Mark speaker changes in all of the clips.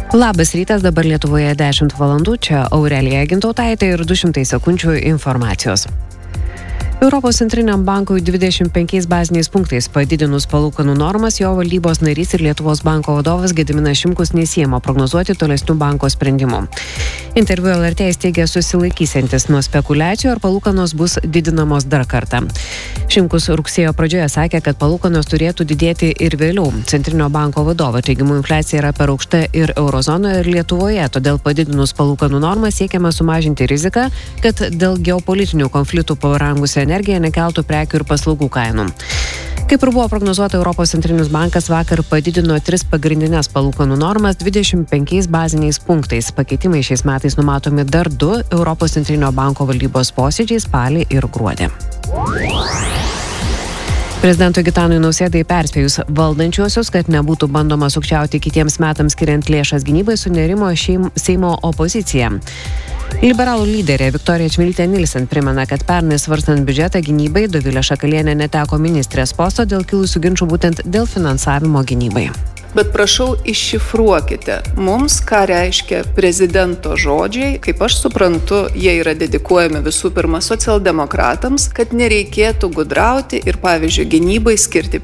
Speaker 1: Labas rytas, dabar Lietuvoje 10 valandų, čia Aurelija Gintautaitė ir 200 sekundžių informacijos. Europos centriniam bankui 25 baziniais punktais padidinus palūkanų normas, jo valdybos narys ir Lietuvos banko vadovas Gediminas Šimkus nesiema prognozuoti tolesnių banko sprendimų. Interviu LRT jis teigia susilaikysiantis nuo spekulacijų, ar palūkanos bus didinamos dar kartą. Šimkus rugsėjo pradžioje sakė, kad palūkanos turėtų didėti ir vėliau. Centrinio banko vadovo teigimu infliacija yra per aukšta ir eurozonoje, ir Lietuvoje, todėl padidinus palūkanų normą siekiama sumažinti riziką, kad dėl geopolitinių konfliktų pabrangusi energija nekeltų prekių ir paslaugų kainų. Kaip ir buvo prognozuota, Europos centrinis bankas vakar padidino 3 pagrindinės palūkanų normas 25 baziniais punktais. Pakeitimai šiais metais numatomi dar 2 Europos centrinio banko valdybos posėdžiai spalį ir gruodį. Prezidentui Gitanui Nausėdai perspėjus valdančiuosius, kad nebūtų bandoma sukčiauti kitiems metams skiriant lėšas gynybai, sunerimo Seimo opozicija. Liberalų lyderė Viktorija Čmilytė Nilsen primena, kad pernai svarstant biudžetą gynybai Dovilė Šakalienė neteko ministrės posto dėl kilusių ginčų būtent dėl finansavimo gynybai.
Speaker 2: Bet prašau, iššifruokite mums, ką reiškia prezidento žodžiai. Kaip aš suprantu, jie yra dedikuojami visų pirma socialdemokratams, kad nereikėtų gudrauti ir, pavyzdžiui, gynybai skirti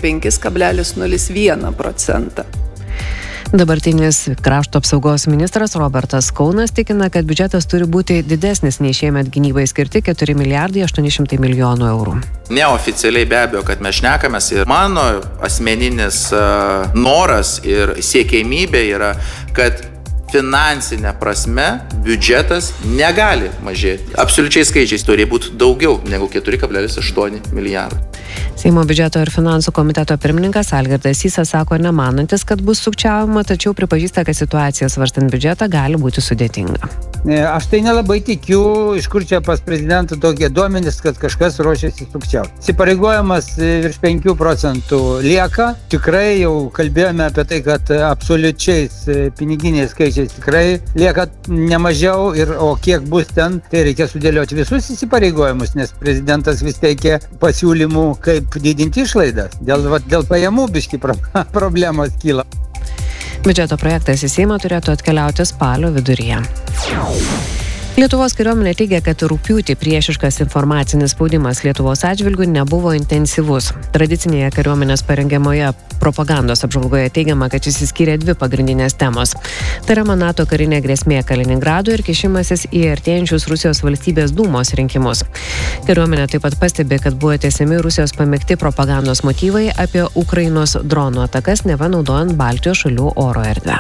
Speaker 2: 5,01%.
Speaker 1: Dabartinis krašto apsaugos ministras Robertas Kaunas tikina, kad biudžetas turi būti didesnis nei šiemet gynybai skirti 4 milijardai 800 milijonų eurų.
Speaker 3: Neoficialiai be abejo, kad mes šnekamės ir mano asmeninis noras ir siekiamybė yra, kad finansinė prasme biudžetas negali mažėti. Absoliučiai skaičiais turi būti daugiau negu 4,8 milijardų.
Speaker 1: Seimo biudžeto ir finansų komiteto pirmininkas Algirdas Sysas sako nemanantis, kad bus sukčiavimo, tačiau pripažįsta, kad situacija svarstant biudžetą gali būti sudėtinga.
Speaker 4: Aš tai nelabai tikiu, iš kur čia pas prezidentą tokie duomenys, kad kažkas ruošiasi sukčiauti. Įsipareigojimas virš 5% lieka. Tikrai jau kalbėjome apie tai, kad absoliučiais piniginiais skaičiais tikrai lieka nemažiau, o kiek bus ten, tai reikia sudėlioti visus įsipareigojimus, nes prezidentas vis teikia pasiūlymų, kaip didinti išlaidas. Dėl pajamų biški problemos kyla.
Speaker 1: Biudžeto projektas į Seimą turėtų atkeliauti spalio viduryje. Lietuvos kariuomenė teigia, kad rugpjūtį priešiškas informacinis spaudimas Lietuvos atžvilgiu nebuvo intensyvus. Tradicinėje kariuomenės parengiamoje propagandos apžvalgoje teigiama, kad išsiskyrė 2 pagrindinės temos. Tai yra NATO karinė grėsmė Kaliningradui ir kišimasis į artėjančius Rusijos valstybės dūmos rinkimus. Kariuomenė taip pat pastebi, kad buvo tęsiami Rusijos pamėgti propagandos motyvai apie Ukrainos dronų atakas, neva naudojant Baltijos šalių oro erdvę.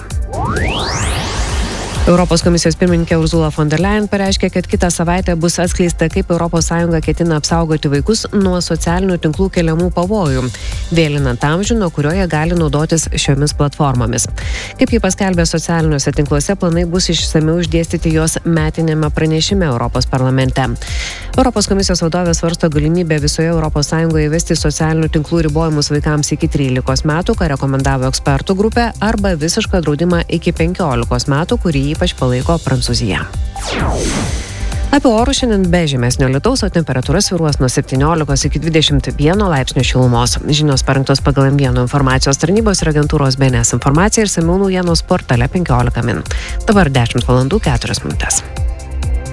Speaker 1: Europos komisijos pirmininkė Ursula von der Leyen pareiškė, kad kitą savaitę bus atskleista, kaip ES ketina apsaugoti vaikus nuo socialinių tinklų keliamų pavojų, vėlinant amžių, nuo kurio jie gali naudotis šiomis platformomis. Kaip jį paskelbė socialiniuose tinkluose, planai bus išsamiau išdėstyti jos metinėme pranešime Europos parlamente. Europos komisijos vadovė svarsto galimybę visoje ES įvesti socialinių tinklų ribojimus vaikams iki 13 metų, ką rekomendavo ekspertų grupė, arba visišką draudimą iki 15 metų, kurį ypač palaiko Prancūzija. Apie orus šiandien be žymesnio lietaus, o temperatūra svyruos nuo 17 iki 21 laipsnių šilumos. Žinios parengtos pagal M1 informacijos tarnybos ir agentūros BNS informaciją ir išsamių naujienų portale 15 min. Dabar 10 valandų 4 minutės.